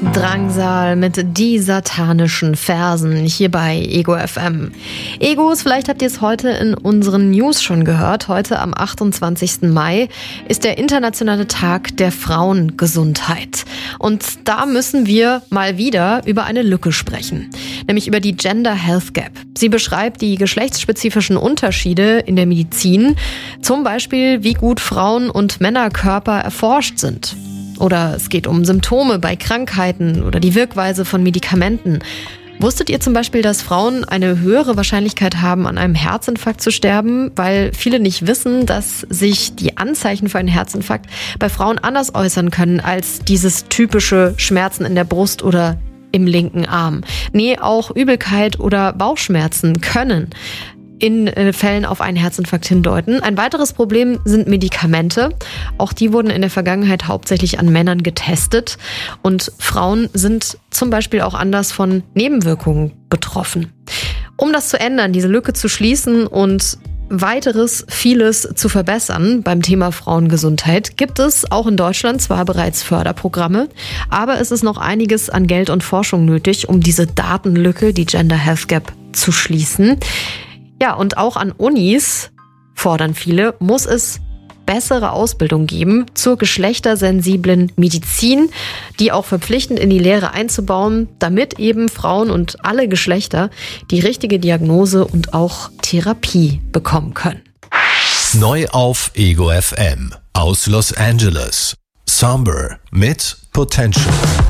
Drangsal mit die satanischen Versen hier bei Ego FM. Egos, vielleicht habt ihr es heute in unseren News schon gehört. Heute am 28. Mai ist der internationale Tag der Frauengesundheit. Und da müssen wir mal wieder über eine Lücke sprechen, nämlich über die Gender Health Gap. Sie beschreibt die geschlechtsspezifischen Unterschiede in der Medizin, zum Beispiel wie gut Frauen- und Männerkörper erforscht sind. Oder es geht um Symptome bei Krankheiten oder die Wirkweise von Medikamenten. Wusstet ihr zum Beispiel, dass Frauen eine höhere Wahrscheinlichkeit haben, an einem Herzinfarkt zu sterben, weil viele nicht wissen, dass sich die Anzeichen für einen Herzinfarkt bei Frauen anders äußern können als dieses typische Schmerzen in der Brust oder im linken Arm. Nee, auch Übelkeit oder Bauchschmerzen können in Fällen auf einen Herzinfarkt hindeuten. Ein weiteres Problem sind Medikamente. Auch die wurden in der Vergangenheit hauptsächlich an Männern getestet. Und Frauen sind zum Beispiel auch anders von Nebenwirkungen betroffen. Um das zu ändern, diese Lücke zu schließen und vieles zu verbessern beim Thema Frauengesundheit, gibt es auch in Deutschland zwar bereits Förderprogramme, aber es ist noch einiges an Geld und Forschung nötig, um diese Datenlücke, die Gender Health Gap, zu schließen. Ja, und auch an Unis, fordern viele, muss es bessere Ausbildung geben zur geschlechtersensiblen Medizin, die auch verpflichtend in die Lehre einzubauen, damit eben Frauen und alle Geschlechter die richtige Diagnose und auch Therapie bekommen können. Neu auf Ego FM aus Los Angeles. Somber mit Potential.